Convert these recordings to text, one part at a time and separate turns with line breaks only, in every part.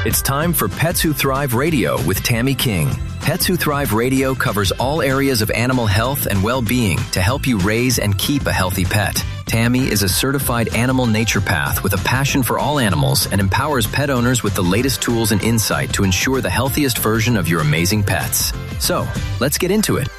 It's time for Pets Who Thrive Radio with Tammy King. Pets Who Thrive Radio covers all areas of animal health and well-being to help you raise and keep a healthy pet. Tammy is a certified animal naturopath with a passion for all animals and empowers pet owners with the latest tools and insight to ensure the healthiest version of your amazing pets. So, let's get into it.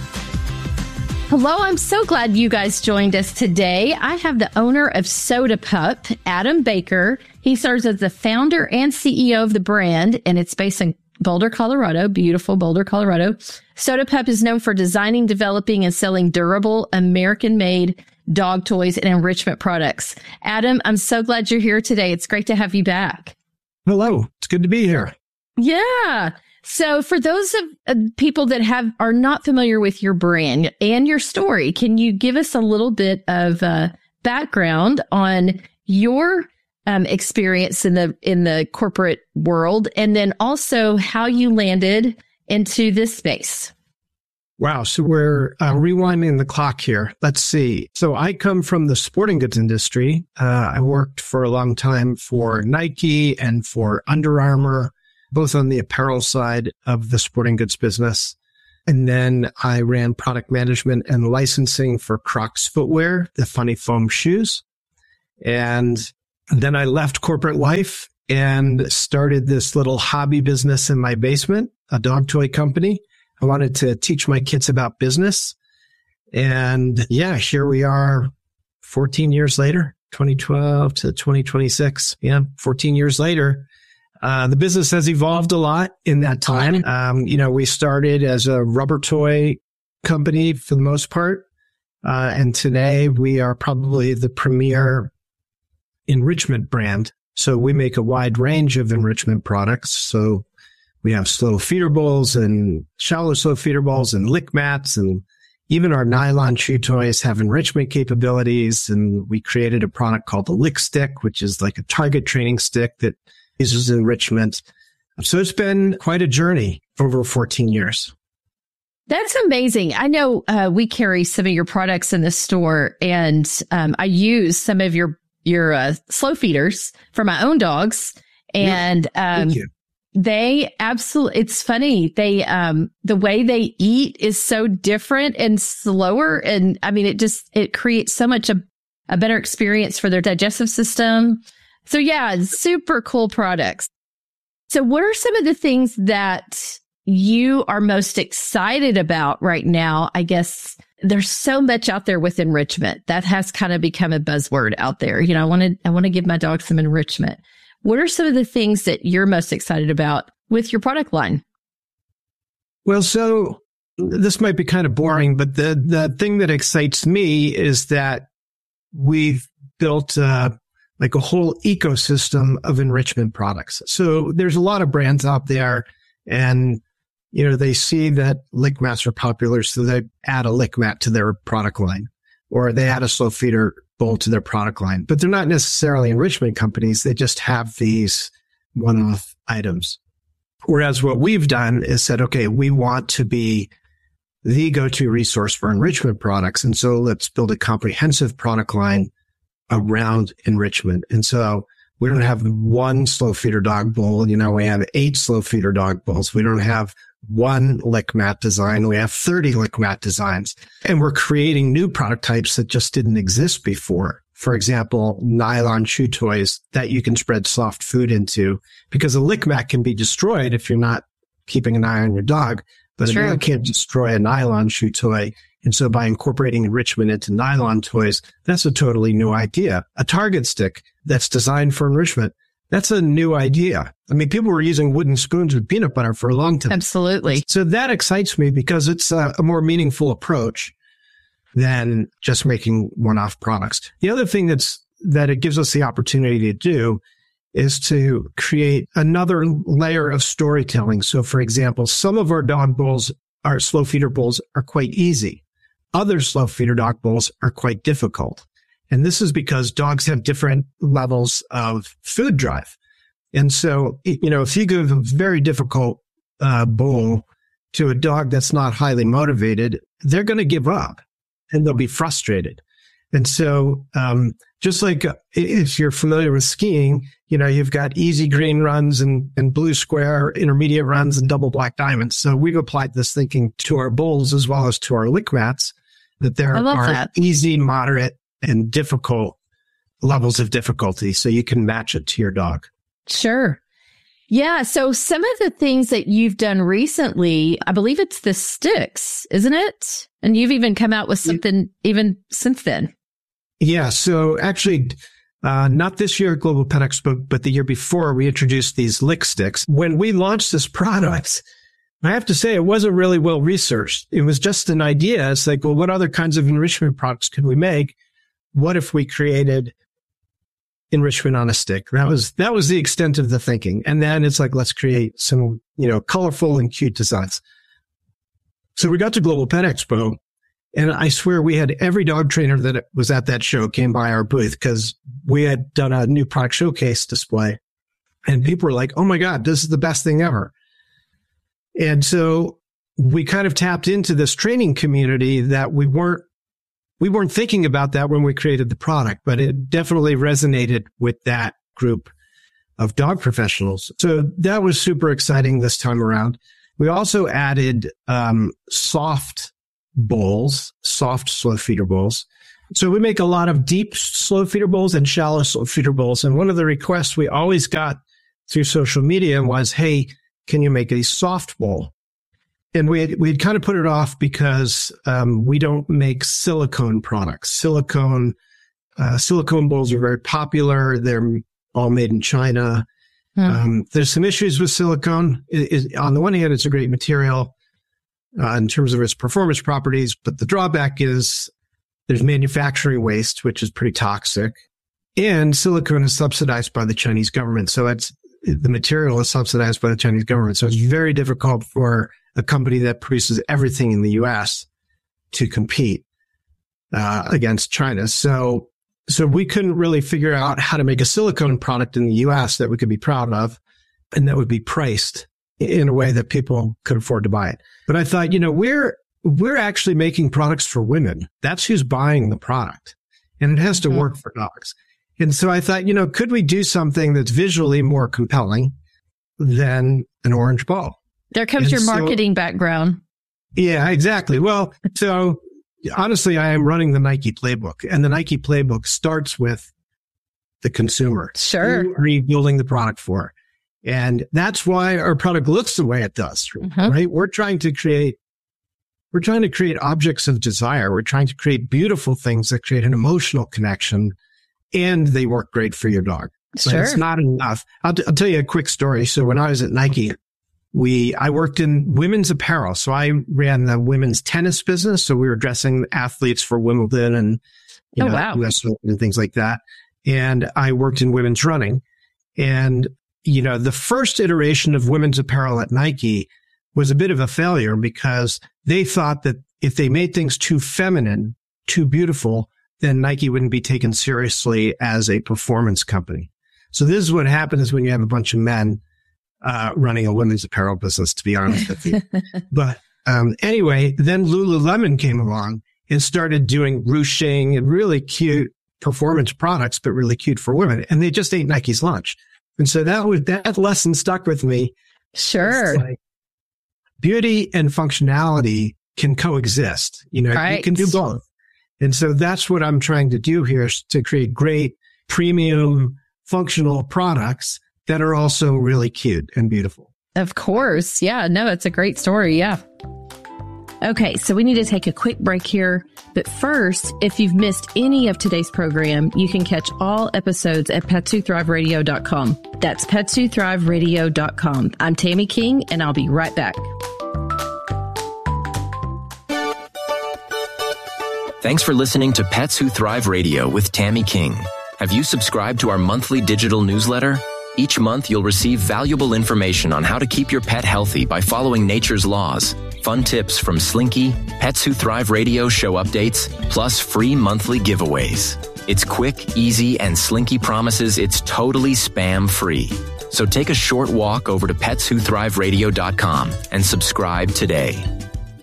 Hello, I'm so glad you guys joined us today. I have the owner of Soda Pup, Adam Baker. He serves as the founder and CEO of the brand, and it's based in Boulder, Colorado, beautiful Boulder, Colorado. Soda Pup is known for designing, developing, and selling durable, American-made dog toys and enrichment products. Adam, I'm so glad you're here today. It's great to have you back.
Hello. It's good to be here.
Yeah. So for those of people that are not familiar with your brand and your story, can you give us a little bit of background on your experience in the corporate world, and then also how you landed into this space?
Wow. So we're rewinding the clock here. Let's see. So I come from the sporting goods industry. I worked for a long time for Nike and for Under Armour, both on the apparel side of the sporting goods business. And then I ran product management and licensing for Crocs footwear, the funny foam shoes. And then I left corporate life and started this little hobby business in my basement, a dog toy company. I wanted to teach my kids about business. And yeah, here we are 14 years later, 2012 to 2026. Yeah, 14 years later. The business has evolved a lot in that time. We started as a rubber toy company for the most part. And today we are probably the premier enrichment brand. So we make a wide range of enrichment products. So we have slow feeder bowls and shallow slow feeder bowls and lick mats, and even our nylon chew toys have enrichment capabilities. And we created a product called the Lick Stick, which is like a target training stick that uses enrichment. So it's been quite a journey over 14 years.
That's amazing. I know we carry some of your products in the store, and I use some of your slow feeders for my own dogs. And
Thank you.
They absolutely, it's funny. They, the way they eat is so different and slower. And I mean, it creates so much a better experience for their digestive system. So yeah, super cool products. So what are some of the things that you are most excited about right now? I guess there's so much out there with enrichment that has kind of become a buzzword out there. You know, I want to give my dog some enrichment. What are some of the things that you're most excited about with your product line?
Well, so this might be kind of boring, but the thing that excites me is that we've built like a whole ecosystem of enrichment products. So there's a lot of brands out there, and they see that lick mats are popular, so they add a lick mat to their product line, or they add a slow feeder bowl to their product line. But they're not necessarily enrichment companies. They just have these one-off items. Whereas what we've done is said, okay, we want to be the go-to resource for enrichment products. And so let's build a comprehensive product line around enrichment. And so we don't have one slow feeder dog bowl. We have 8 slow feeder dog bowls. We don't have one lick mat design. We have 30 lick mat designs, and we're creating new product types that just didn't exist before. For example, nylon chew toys that you can spread soft food into, because a lick mat can be destroyed if you're not keeping an eye on your dog, but
Sure.
a dog can't destroy a nylon chew toy. And so by incorporating enrichment into nylon toys, that's a totally new idea. A target stick that's designed for enrichment, that's a new idea. I mean, people were using wooden spoons with peanut butter for a long time.
Absolutely.
So that excites me because it's a more meaningful approach than just making one-off products. The other thing that it gives us the opportunity to do is to create another layer of storytelling. So for example, some of our dog bowls, our slow feeder bowls, are quite easy. Other slow feeder dog bowls are quite difficult. And this is because dogs have different levels of food drive. And so, if you give a very difficult bowl to a dog that's not highly motivated, they're going to give up and they'll be frustrated. And so, just like if you're familiar with skiing, you've got easy green runs and blue square, intermediate runs, and double black diamonds. So we've applied this thinking to our bowls as well as to our lick mats, that there are easy, moderate, and difficult levels of difficulty. So you can match it to your dog.
Sure. Yeah. So some of the things that you've done recently, I believe it's the sticks, isn't it? And you've even come out with something even since then.
Yeah. So actually, not this year at Global Pet Expo, but the year before, we introduced these lick sticks. When we launched this product, I have to say it wasn't really well researched. It was just an idea. It's like, well, what other kinds of enrichment products could we make? What if we created enrichment on a stick? That was the extent of the thinking. And then it's like, let's create some, colorful and cute designs. So we got to Global Pet Expo, and I swear we had every dog trainer that was at that show came by our booth because we had done a new product showcase display, and people were like, oh my God, this is the best thing ever. And so we kind of tapped into this training community that we weren't thinking about that when we created the product, but it definitely resonated with that group of dog professionals. So that was super exciting this time around. We also added soft bowls, soft slow feeder bowls. So we make a lot of deep slow feeder bowls and shallow slow feeder bowls. And one of the requests we always got through social media was, hey, can you make a soft bowl? And we'd kind of put it off because we don't make silicone products. Silicone bowls are very popular. They're all made in China. There's some issues with silicone. On the one hand, it's a great material in terms of its performance properties, but the drawback is there's manufacturing waste, which is pretty toxic, and silicone is subsidized by the Chinese government. So the material is subsidized by the Chinese government. So it's very difficult for a company that produces everything in the U.S. to compete against China. So we couldn't really figure out how to make a silicone product in the U.S. that we could be proud of and that would be priced in a way that people could afford to buy it. But I thought, we're actually making products for women. That's who's buying the product, and it has to work for dogs. And so I thought, could we do something that's visually more compelling than an orange ball?
There comes your marketing background.
Yeah, exactly. Well, so honestly, I am running the Nike playbook, and the Nike playbook starts with the consumer.
Sure.
Who are you building the product for? And that's why our product looks the way it does, right? We're trying to create objects of desire. We're trying to create beautiful things that create an emotional connection, and they work great for your dog. But
sure.
It's not enough. I'll tell you a quick story. So when I was at Nike, I worked in women's apparel. So I ran the women's tennis business. So we were dressing athletes for Wimbledon and US Open and things like that. And I worked in women's running. And, the first iteration of women's apparel at Nike was a bit of a failure because they thought that if they made things too feminine, too beautiful, then Nike wouldn't be taken seriously as a performance company. So this is what happens when you have a bunch of men running a women's apparel business, to be honest with you. But anyway, then Lululemon came along and started doing ruching and really cute performance products, but really cute for women. And they just ate Nike's lunch. And so that lesson stuck with me.
Sure.
Like, beauty and functionality can coexist.
Right.
You can do both. And so that's what I'm trying to do here, is to create great premium functional products that are also really cute and beautiful.
Of course. Yeah. No, it's a great story. Yeah. Okay. So we need to take a quick break here. But first, if you've missed any of today's program, you can catch all episodes at petswhothriveradio.com. That's petswhothriveradio.com. I'm Tammy King, and I'll be right back.
Thanks for listening to Pets Who Thrive Radio with Tammy King. Have you subscribed to our monthly digital newsletter? Each month, you'll receive valuable information on how to keep your pet healthy by following nature's laws, fun tips from Slinky, Pets Who Thrive Radio show updates, plus free monthly giveaways. It's quick, easy, and Slinky promises it's totally spam-free. So take a short walk over to petswhothriveradio.com and subscribe today.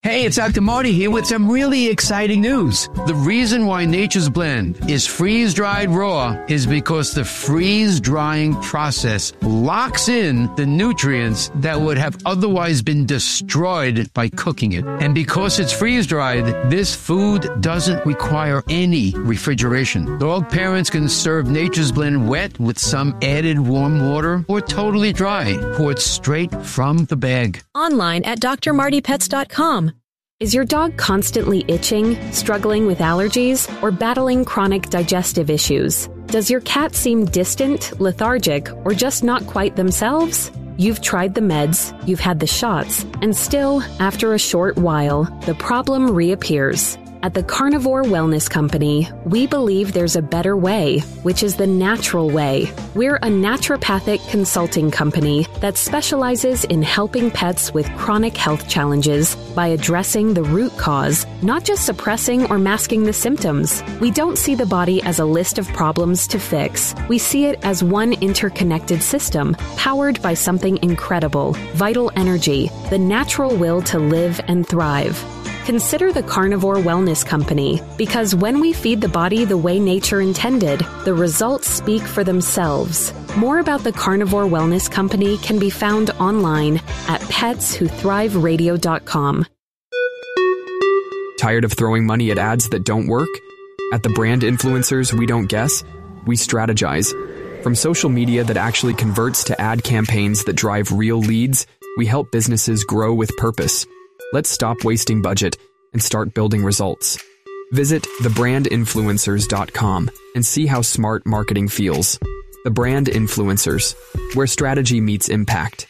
Hey, it's Dr. Marty here with some really exciting news. The reason why Nature's Blend is freeze-dried raw is because the freeze-drying process locks in the nutrients that would have otherwise been destroyed by cooking it. And because it's freeze-dried, this food doesn't require any refrigeration. Dog parents can serve Nature's Blend wet with some added warm water or totally dry, poured straight from the bag.
Online at drmartypets.com. Is your dog constantly itching, struggling with allergies, or battling chronic digestive issues? Does your cat seem distant, lethargic, or just not quite themselves? You've tried the meds, you've had the shots, and still, after a short while, the problem reappears. At the Carnivore Wellness Company, we believe there's a better way, which is the natural way. We're a naturopathic consulting company that specializes in helping pets with chronic health challenges by addressing the root cause, not just suppressing or masking the symptoms. We don't see the body as a list of problems to fix. We see it as one interconnected system, powered by something incredible, vital energy, the natural will to live and thrive. Consider the Carnivore Wellness Company, because when we feed the body the way nature intended, the results speak for themselves. More about the Carnivore Wellness Company can be found online at petswhothriveradio.com.
Tired of throwing money at ads that don't work? At the Brand Influencers We Don't Guess, we strategize. From social media that actually converts to ad campaigns that drive real leads, we help businesses grow with purpose. Let's stop wasting budget and start building results. Visit thebrandinfluencers.com and see how smart marketing feels. The Brand Influencers, where strategy meets impact.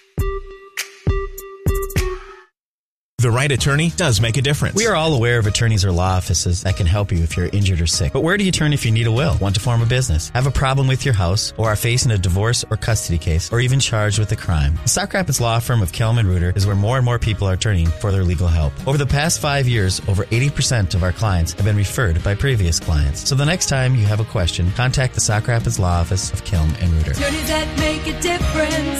The right attorney does make a difference.
We are all aware of attorneys or law offices that can help you if you're injured or sick. But where do you turn if you need a will, want to form a business, have a problem with your house, or are facing a divorce or custody case, or even charged with a crime? The Sauk Rapids law firm of Kelm & Reuter is where more and more people are turning for their legal help. Over the past 5 years, over 80% of our clients have been referred by previous clients. So the next time you have a question, contact the Sauk Rapids law office of Kelm & Reuter.
Attorneys that make a difference.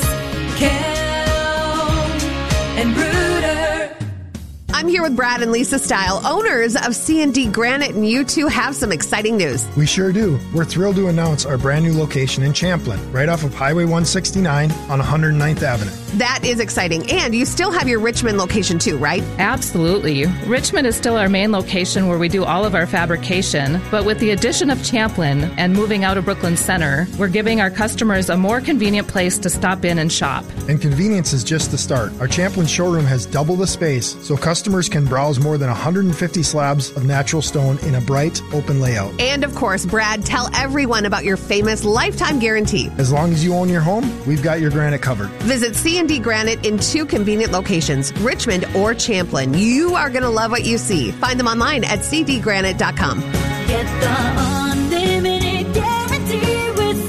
Kelm & Reuter.
I'm here with Brad and Lisa Stile, owners of C&D Granite, and you two have some exciting news.
We sure do. We're thrilled to announce our brand new location in Champlin, right off of Highway 169 on 109th Avenue.
That is exciting. And you still have your Richmond location too, right?
Absolutely. Richmond is still our main location where we do all of our fabrication, but with the addition of Champlin and moving out of Brooklyn Center, we're giving our customers a more convenient place to stop in and shop.
And convenience is just the start. Our Champlin showroom has double the space, so customers can browse more than 150 slabs of natural stone in a bright, open layout.
And of course, Brad, tell everyone about your famous lifetime guarantee.
As long as you own your home, we've got your granite covered.
Visit C&D Granite in 2 convenient locations, Richmond or Champlin. You are going to love what you see. Find them online at cdgranite.com.
Get the unlimited guarantee with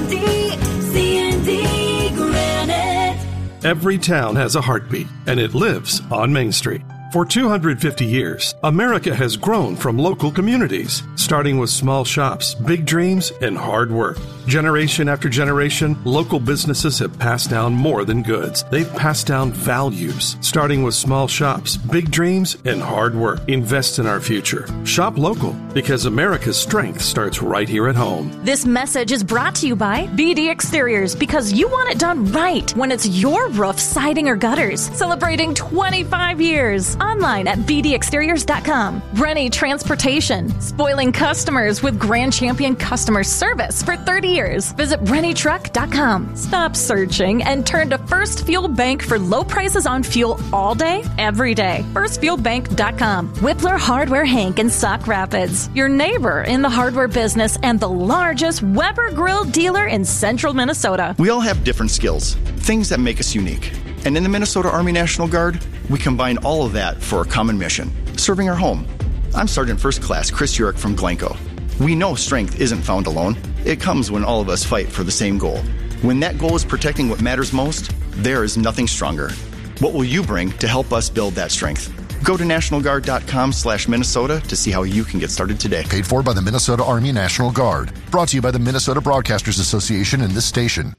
C&D Granite.
Every town has a heartbeat, and it lives on Main Street. For 250 years, America has grown from local communities, starting with small shops, big dreams, and hard work. Generation after generation, local businesses have passed down more than goods. They've passed down values, starting with small shops, big dreams, and hard work. Invest in our future. Shop local, because America's strength starts right here at home.
This message is brought to you by BD Exteriors, because you want it done right when it's your roof, siding, or gutters. Celebrating 25 years. Online at bdexteriors.com. Rennie Transportation, spoiling customers with Grand Champion customer service for 30 years. Visit rennietruck.com. Stop searching and turn to First Fuel Bank for low prices on fuel all day, every day. FirstFuelBank.com. Whippler Hardware Hank in Sauk Rapids, your neighbor in the hardware business and the largest Weber Grill dealer in central Minnesota.
We all have different skills, things that make us unique. And in the Minnesota Army National Guard, we combine all of that for a common mission, serving our home. I'm Sergeant First Class Chris Urich from Glencoe. We know strength isn't found alone. It comes when all of us fight for the same goal. When that goal is protecting what matters most, there is nothing stronger. What will you bring to help us build that strength? Go to nationalguard.com/Minnesota to see how you can get started today.
Paid for by the Minnesota Army National Guard. Brought to you by the Minnesota Broadcasters Association and this station.